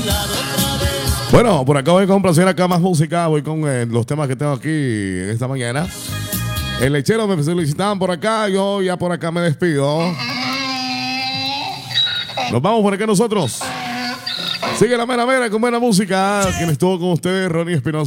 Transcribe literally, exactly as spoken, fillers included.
Bueno, por acá voy a complacer acá más música. Voy con eh, los temas que tengo aquí en esta mañana. El lechero me solicitaban por acá. Yo ya por acá me despido. Nos vamos por acá nosotros. Sigue la mera mera con buena música. Quien estuvo con ustedes, Ronnie Espinosa.